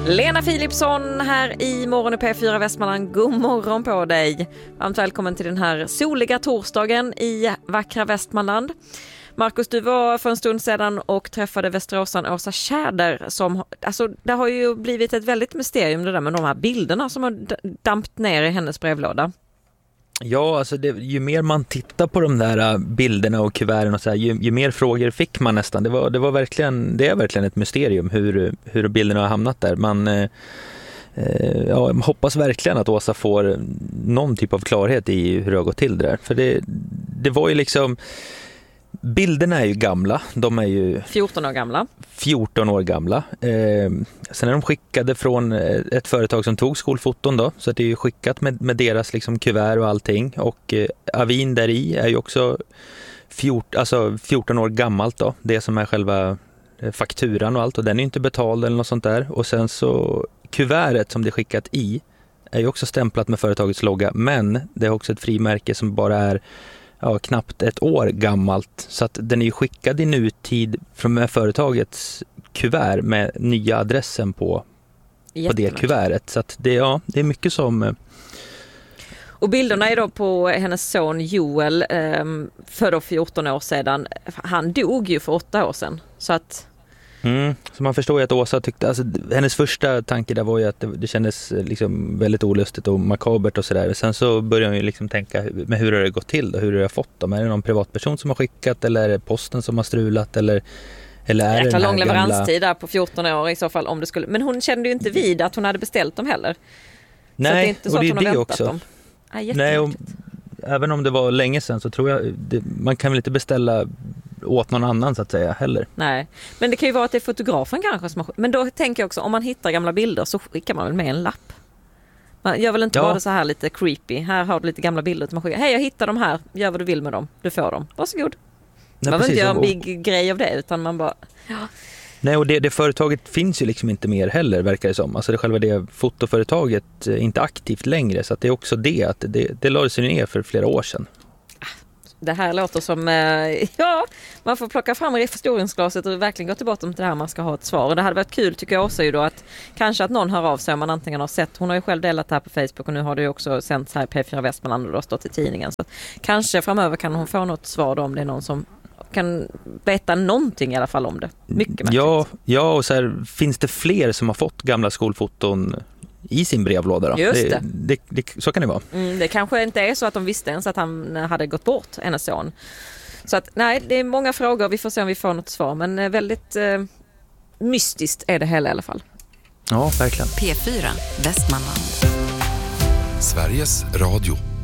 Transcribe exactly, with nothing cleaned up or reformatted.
Lena Philipsson här i Morgon i P fyra Västmanland. God morgon på dig. Varmt välkommen till den här soliga torsdagen i vackra Västmanland. Marcus, du var för en stund sedan och träffade Västeråsan Åsa Tjäder som, alltså det har ju blivit ett väldigt mysterium det där med de här bilderna som har dampt ner i hennes brevlåda. Ja, alltså det, ju mer man tittar på de där bilderna och kuverten och så här, ju, ju mer frågor fick man nästan. Det var, det var verkligen, det är verkligen ett mysterium hur, hur bilderna har hamnat där. Man eh, ja, hoppas verkligen att Åsa får någon typ av klarhet i hur det har gått till där. För det, det var ju liksom, bilderna är ju gamla. De är ju fjorton år gamla. fjorton år gamla. Eh, sen är de skickade från ett företag som tog skolfoton då. Så det är ju skickat med, med deras liksom kuvert och allting. Och eh, avin där i är ju också fjorton, alltså fjorton år gammalt då. Det som är själva fakturan och allt. Och den är ju inte betald eller något sånt där. Och sen så kuvertet som det är skickat i är ju också stämplat med företagets logga. Men det är också ett frimärke som bara är ja, knappt ett år gammalt. Så att den är ju skickad i nutid från företagets kuvert med nya adressen på, på det kuvertet. Så att det, ja, det är mycket som... Och bilderna är då på hennes son Joel eh, för då fjorton år sedan. Han dog ju för åtta år sedan. Så att... Mm, så man förstår ju att Åsa tyckte, alltså, hennes första tanke där var ju att det, det kändes liksom väldigt olustigt och makabert och sådär. Sen så började hon ju liksom tänka, men hur har det gått till då? Hur har jag fått dem? Är det någon privatperson som har skickat eller är det posten som har strulat eller, eller är det den här lång gamla... leveranstid där på fjorton år i så fall om det skulle. Men hon kände ju inte vid att hon hade beställt dem heller. Nej, så det är inte så och det är att hon har det väntat också. dem. Ah, Nej, och även om det var länge sedan så tror jag det, man kan väl inte beställa åt någon annan så att säga heller. Nej, men det kan ju vara att det är fotografen kanske som har... Men då tänker jag också, om man hittar gamla bilder så skickar man väl med en lapp. Man gör väl inte ja. bara så här lite creepy. Här har du lite gamla bilder som man skickar. Hej, jag hittar de här. Gör vad du vill med dem. Du får dem. Varsågod. Nej, man vill inte göra en och... big grej av det utan man bara... Ja. Nej, och det, det företaget finns ju liksom inte mer heller, verkar det som. Alltså det själva det fotoföretaget är inte aktivt längre. Så att det är också det att det, det lade sig ner för flera år sedan. Det här låter som, eh, ja, man får plocka fram förstoringsglaset och verkligen gå tillbaka till det här man ska ha ett svar. Och det hade varit kul tycker jag också ju då att kanske att någon hör av sig om man antingen har sett, hon har ju själv delat det här på Facebook och nu har det ju också sänts här i P fyra Västmanland och då stått i tidningen. Så kanske framöver kan hon få något svar då om det är någon som kan veta någonting i alla fall om det. Mycket märkligt. Ja, ja och så här, finns det fler som har fått gamla skolfoton i sin brevlåda då? Just det. Det, det, det, så kan det vara. Mm, det kanske inte är så att de visste ens att han hade gått bort, hennes son. Så att nej, det är många frågor. Vi får se om vi får något svar. Men väldigt eh, mystiskt är det hela i alla fall. Ja, verkligen. P fyra Västmanland. Sveriges Radio.